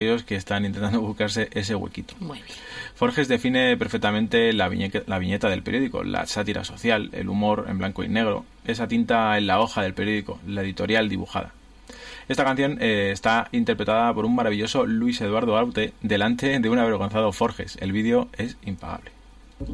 que están intentando buscarse ese huequito. Muy bien. Forges define perfectamente la viñeta del periódico, la sátira social, el humor en blanco y negro, esa tinta en la hoja del periódico, la editorial dibujada. Esta canción está interpretada por un maravilloso Luis Eduardo Aute delante de un avergonzado Forges. El vídeo es impagable.